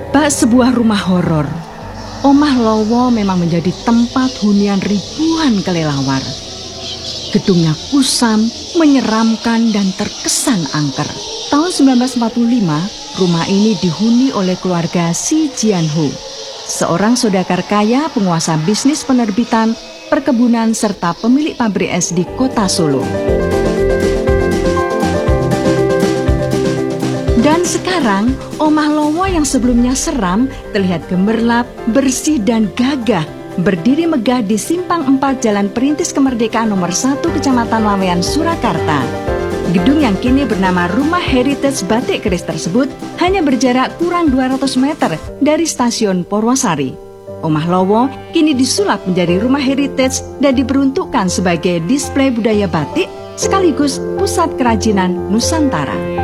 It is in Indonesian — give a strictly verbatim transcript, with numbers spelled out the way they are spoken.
Bak sebuah rumah horor, Omah Lowo memang menjadi tempat hunian ribuan kelelawar. Gedungnya kusam, menyeramkan dan terkesan angker. Tahun sembilan belas empat puluh lima, rumah ini dihuni oleh keluarga Si Jianhu, seorang saudagar kaya, penguasa bisnis penerbitan, perkebunan, serta pemilik pabrik es di kota Solo. Dan sekarang, Omah Lowo yang sebelumnya seram terlihat gemerlap, bersih dan gagah, berdiri megah di Simpang empat Jalan Perintis Kemerdekaan nomor satu Kecamatan Laweyan, Surakarta. Gedung yang kini bernama Rumah Heritage Batik Keris tersebut hanya berjarak kurang dua ratus meter dari stasiun Purwosari. Omah Lowo kini disulap menjadi rumah heritage dan diperuntukkan sebagai display budaya batik sekaligus pusat kerajinan Nusantara.